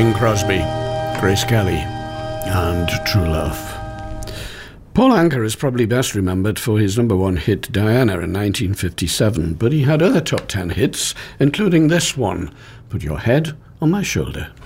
Bing Crosby, Grace Kelly, and True Love. Paul Anka is probably best remembered for his number one hit Diana in 1957, but he had other top 10 hits, including this one, Put Your Head on My Shoulder.